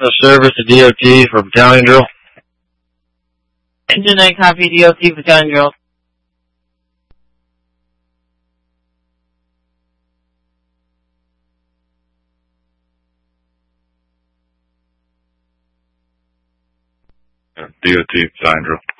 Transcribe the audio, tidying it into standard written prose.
service to DOT for battalion drill. Engine 9 copy, DOT battalion drill. DOT battalion drill.